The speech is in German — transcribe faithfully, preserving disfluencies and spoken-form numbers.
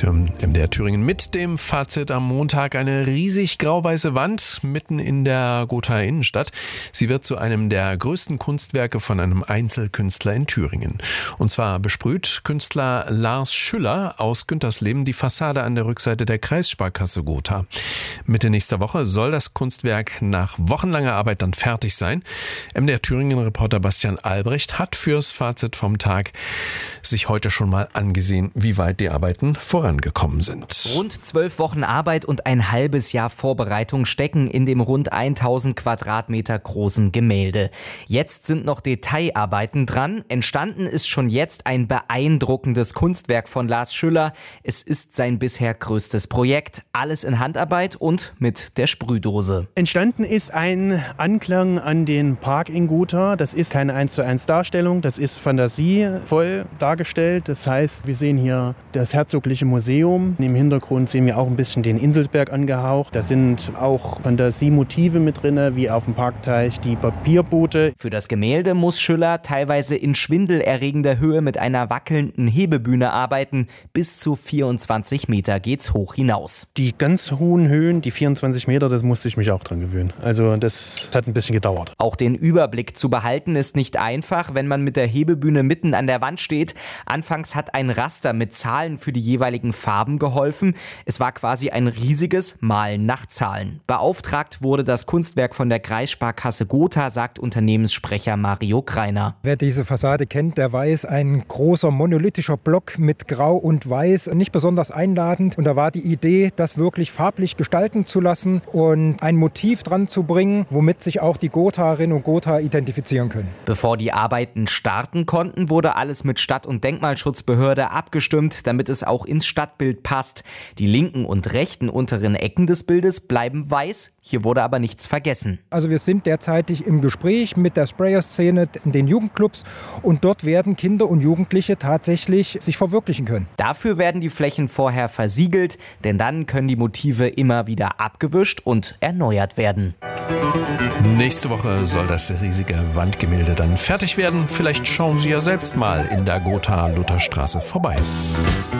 Sie hören M D R Thüringen mit dem Fazit am Montag. Eine riesig grau-weiße Wand mitten in der Gothaer Innenstadt. Sie wird zu einem der größten Kunstwerke von einem Einzelkünstler in Thüringen. Und zwar besprüht Künstler Lars Schüller aus Güntersleben die Fassade an der Rückseite der Kreissparkasse Gotha. Mitte nächster Woche soll das Kunstwerk nach wochenlanger Arbeit dann fertig sein. M D R Thüringen-Reporter Bastian Albrecht hat fürs Fazit vom Tag sich heute schon mal angesehen, wie weit die Arbeiten vorangekommen sind. Rund zwölf Wochen Arbeit und ein halbes Jahr Vorbereitung stecken in dem rund tausend Quadratmeter großen Gemälde. Jetzt sind noch Detailarbeiten dran. Entstanden ist schon jetzt ein beeindruckendes Kunstwerk von Lars Schüller. Es ist sein bisher größtes Projekt. Alles in Handarbeit und mit der Sprühdose. Entstanden ist ein Anklang an den Park in Gotha. Das ist keine eins zu eins Darstellung, das ist fantasievoll dargestellt. Das heißt, wir sehen hier das Herzogliche Museum. Im Hintergrund sehen wir auch ein bisschen den Inselsberg angehaucht. Da sind auch Fantasiemotive mit drin, wie auf dem Parkteich die Papierboote. Für das Gemälde muss Schüller teilweise in schwindelerregender Höhe mit einer wackelnden Hebebühne arbeiten. Bis zu vierundzwanzig Meter geht's hoch hinaus. Die ganz hohen Höhen, die vierundzwanzig Meter, das musste ich mich auch dran gewöhnen. Also das hat ein bisschen gedauert. Auch den Überblick zu behalten ist nicht einfach, wenn man mit der Hebebühne mitten an der Wand steht. Anfangs hat ein Raster mit Zahlen für die jeweiligen Farben geholfen. Es war quasi ein riesiges Malen nach Zahlen. Beauftragt wurde das Kunstwerk von der Kreissparkasse Gotha, sagt Unternehmenssprecher Mario Kreiner. Wer diese Fassade kennt, der weiß, ein großer monolithischer Block mit Grau und Weiß, nicht besonders einladend. Und da war die Idee, das wirklich farblich gestalten zu lassen und ein Motiv dran zu bringen, womit sich auch die Gothaerinnen und Gothaer identifizieren können. Bevor die Arbeiten starten konnten, wurde alles mit Stadt- und Denkmalschutzbehörde abgestimmt, damit es auch ins Stadtbild passt. Die linken und rechten unteren Ecken des Bildes bleiben weiß. Hier wurde aber nichts vergessen. Also wir sind derzeitig im Gespräch mit der Sprayer-Szene in den Jugendclubs und dort werden Kinder und Jugendliche tatsächlich sich verwirklichen können. Dafür werden die Flächen vorher versiegelt, denn dann können die Motive immer wieder abgewischt und erneuert werden. Nächste Woche soll das riesige Wandgemälde dann fertig werden. Vielleicht schauen Sie ja selbst mal in der Gothaer Lutherstraße vorbei.